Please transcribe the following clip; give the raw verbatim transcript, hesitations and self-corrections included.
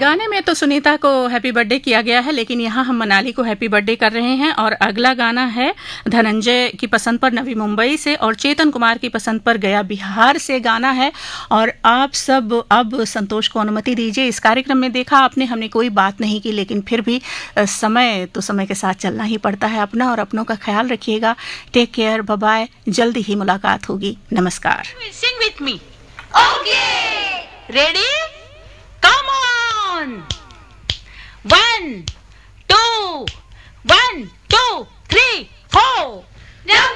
गाने में तो सुनीता को हैप्पी बर्थडे किया गया है, लेकिन यहाँ हम मनाली को हैप्पी बर्थडे कर रहे हैं। और अगला गाना है धनंजय की पसंद पर नवी मुंबई से और चेतन कुमार की पसंद पर गया बिहार से गाना है। और आप सब अब संतोष को अनुमति दीजिए। इस कार्यक्रम में देखा आपने, हमने कोई बात नहीं की, लेकिन फिर भी समय तो समय के साथ चलना ही पड़ता है। अपना और अपनों का ख्याल रखिएगा। Take care, bye bye. जल्दी ही मुलाकात होगी। नमस्कार। Sing with me. Okay. Ready? Come on. One, two, one, two.